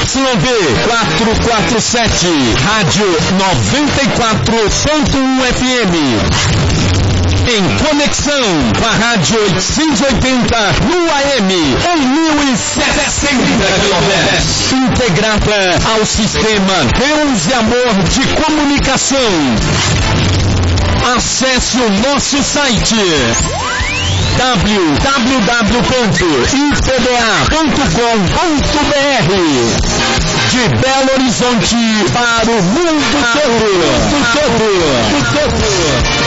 ZYV 447, Rádio 94.1 FM. Em conexão com a Rádio 880 no AM, 1.760 kHz. Integrada ao sistema Deus e Amor de Comunicação. Acesse o nosso site www.ipda.com.br. De Belo Horizonte para o mundo todo.